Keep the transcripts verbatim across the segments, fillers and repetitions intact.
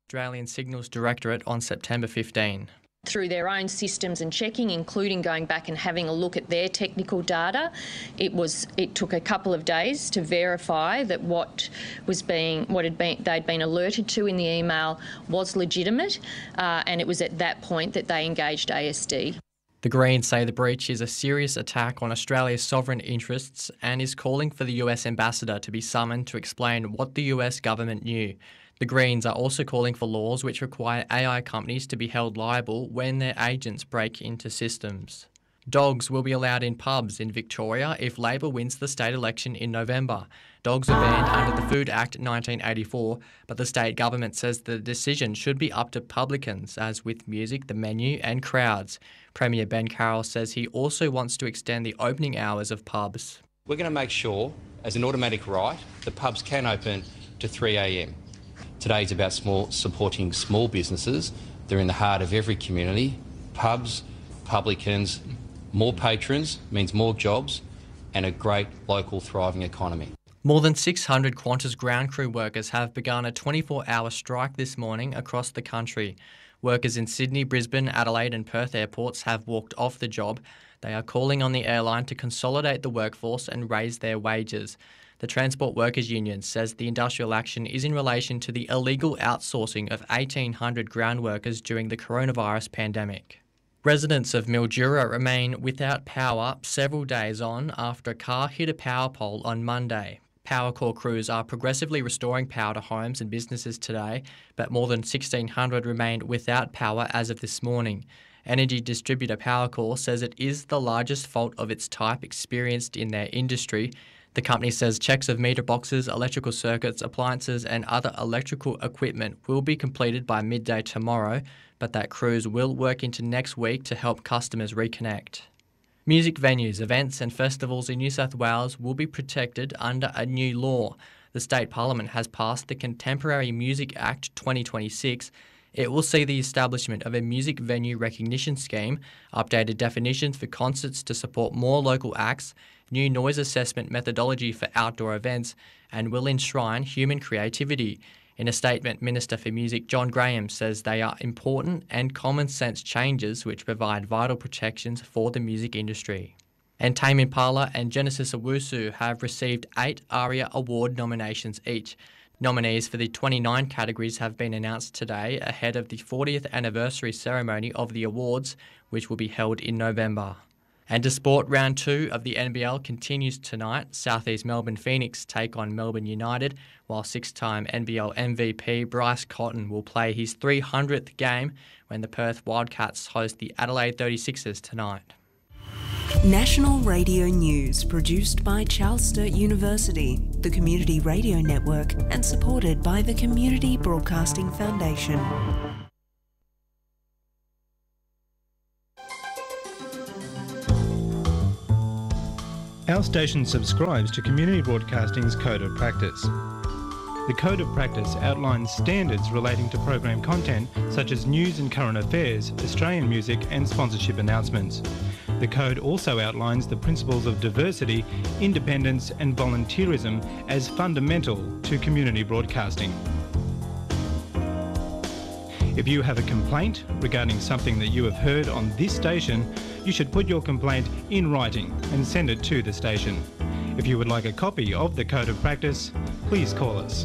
Australian Signals Directorate on September fifteenth. Through their own systems and checking, including going back and having a look at their technical data, it was it took a couple of days to verify that what was being what had been they'd been alerted to in the email was legitimate, uh, and it was at that point that they engaged A S D. The Greens say the breach is a serious attack on Australia's sovereign interests and is calling for the U S ambassador to be summoned to explain what the U S government knew. The Greens are also calling for laws which require A I companies to be held liable when their agents break into systems. Dogs will be allowed in pubs in Victoria if Labor wins the state election in November. Dogs are banned under the Food Act nineteen eighty-four, but the state government says the decision should be up to publicans, as with music, the menu and crowds. Premier Ben Carroll says he also wants to extend the opening hours of pubs. We're going to make sure, as an automatic right, the pubs can open to three a m. Today's about small, supporting small businesses. They're in the heart of every community. Pubs, publicans, more patrons means more jobs and a great local thriving economy. More than six hundred Qantas ground crew workers have begun a twenty-four hour strike this morning across the country. Workers in Sydney, Brisbane, Adelaide and Perth airports have walked off the job. They are calling on the airline to consolidate the workforce and raise their wages. The Transport Workers Union says the industrial action is in relation to the illegal outsourcing of eighteen hundred ground workers during the coronavirus pandemic. Residents of Mildura remain without power several days on after a car hit a power pole on Monday. Powercor crews are progressively restoring power to homes and businesses today, but more than sixteen hundred remained without power as of this morning. Energy distributor Powercor says it is the largest fault of its type experienced in their industry. The company says checks of meter boxes, electrical circuits, appliances and other electrical equipment will be completed by midday tomorrow, but that crews will work into next week to help customers reconnect. Music venues, events and festivals in New South Wales will be protected under a new law. The State Parliament has passed the Contemporary Music Act twenty twenty-six. It will see the establishment of a music venue recognition scheme, updated definitions for concerts to support more local acts, new noise assessment methodology for outdoor events, and will enshrine human creativity. In a statement, Minister for Music John Graham says they are important and common sense changes which provide vital protections for the music industry. And Tame Impala and Genesis Owusu have received eight ARIA Award nominations each. Nominees for the twenty-nine categories have been announced today ahead of the fortieth anniversary ceremony of the awards, which will be held in November. And to sport, round two of the N B L continues tonight. South East Melbourne Phoenix take on Melbourne United, while six-time N B L M V P Bryce Cotton will play his three hundredth game when the Perth Wildcats host the Adelaide thirty-sixers tonight. National Radio News, produced by Charles Sturt University, the Community Radio Network, and supported by the Community Broadcasting Foundation. Our station subscribes to Community Broadcasting's Code of Practice. The Code of Practice outlines standards relating to program content such as news and current affairs, Australian music and sponsorship announcements. The Code also outlines the principles of diversity, independence and volunteerism as fundamental to community broadcasting. If you have a complaint regarding something that you have heard on this station, you should put your complaint in writing and send it to the station. If you would like a copy of the Code of Practice, please call us.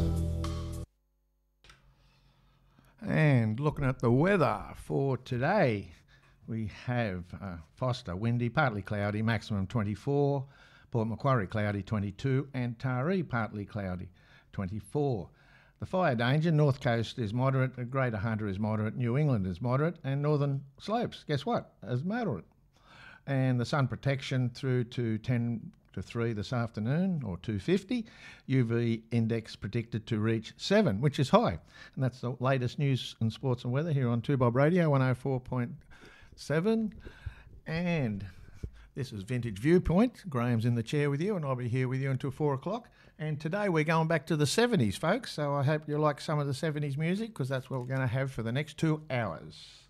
And looking at the weather for today, we have uh, Foster, windy, partly cloudy, maximum twenty-four, Port Macquarie cloudy, twenty-two, and Taree partly cloudy, twenty-four. The fire danger, North Coast is moderate, Greater Hunter is moderate, New England is moderate, and Northern Slopes, guess what, is moderate. And the sun protection through to ten to three this afternoon, or two fifty. U V index predicted to reach seven, which is high. And that's the latest news and sports and weather here on two Bob Radio, one oh four point seven. And this is Vintage Viewpoint. Graham's in the chair with you, and I'll be here with you until four o'clock. And today we're going back to the seventies, folks. So I hope you like some of the seventies music, because that's what we're going to have for the next two hours.